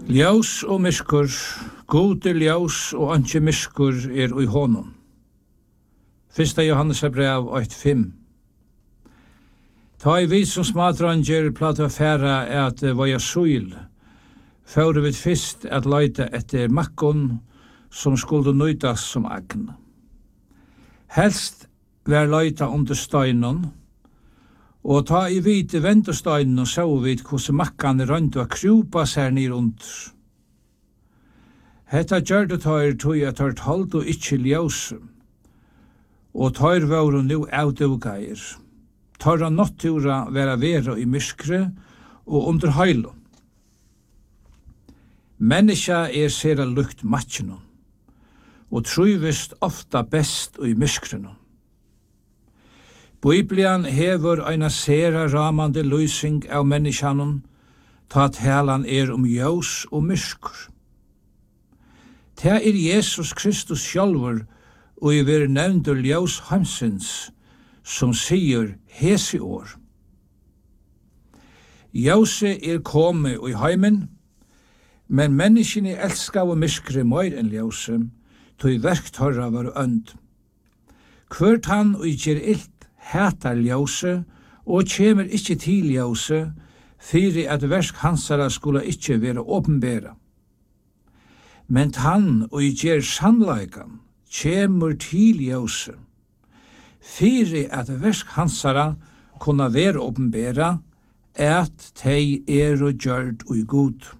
Ljós og myrkur, god ljós og anki myrkur ui honum. 1. Johannes brev 8:5. Ta I vi som smadranger plata færa at vaja suil, føre vi fyrst at leita etter makkon som skulle nøytas som agn. Helst vær leita under steinon, og ta I vit ventesteinen og så vid hvordan makkan røntu a krupa seg nir under. Hetta gjørde tøyr tøy at tørt hold og ikkje ljøse, og tøyr våru nu avdugair. Tøyra nattura vera I myskre og under heilun. Menneska sera lukt matjenum, og truvist ofta best I myskrenum. Biblian hever eina sera ramande lysing av menneskanum, ta at helan ljós og myrskur. Ta Jesus Kristus sjálfur, og I ver nevndur ljós heimsins, som sier hesi år. Ljóse komi I heimen, men menneskene elskav og myskre meir enn ljóse, tog verk torra var önd. Hvert han og gjer ilt, hætar ljóse, og kjemur ikkje til ljóse, fyri at verk hansara skulle ikkje vera åpenbæra. Men han og gjer sannleikan, kjemur til ljóse, fyri at verk hansara kunna vera åpenbæra, at tei gjørd og god.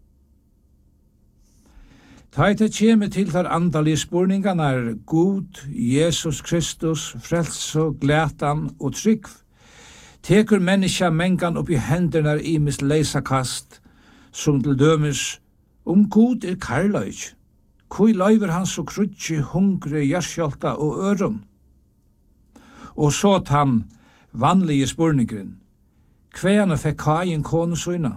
Taita kjeme til þar andalige spurningarna god, Jesus Kristus, frelse, glætan og trygg, tekur menneska mengan upp I henderna imis leisakast, som til dømes, god karløyg, kui løyver han så krutsi, hungre, hjerskjolta og ørum. Og så han vanlige spurningren, kveana fekk Kain konu søyna.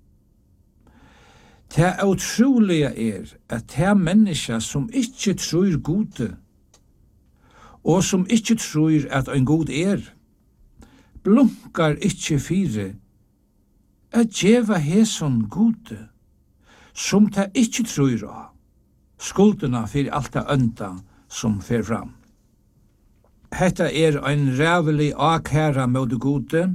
Det utrolige at det menneska som ikkje tror gode, og som ikkje tror at en god blunkar ikkje fire, at djeva heson gode, som det ikkje tror av, skuldena for alt det ønda som fer fram. Hetta ein rævelig akæra med det gode.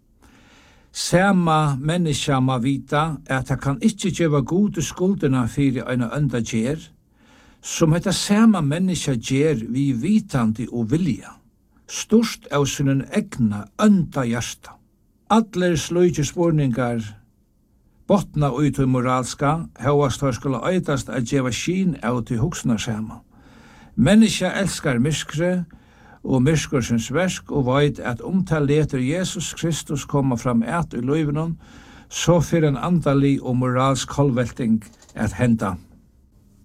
Sama menneska ma vita at han kan ikkje gjeva gode skuldena fyrir eina ønda gjer, som hetta sama menneska gjer vi vitandi og vilja, størst av sunnen egna ønda hjarta. Allir sløyge spurningar, botna ut og moralska, høyast har skulle øytast at gjeva skin av til hugsna sama. Menneska elskar myskre, og myrskursens versk, og veit at ta leter Jesus Kristus koma fram I løyvenon, så fyrir en andalig og moralsk kolvelting at henda.